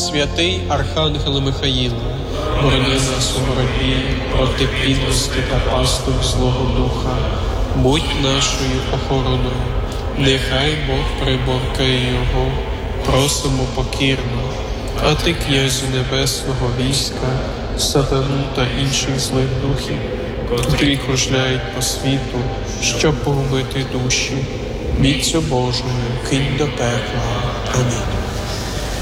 Святий Архангеле Михаїле, борони нас у боротьбі проти підлості та пастух злого духа. Будь нашою охороною, нехай Бог приборкає його, просимо покірно. А ти, князю небесного війська, сатану та інших злих духів, котрі кружляють по світу, щоб погубити душі, міцю Божою кинь до пекла. Амінь.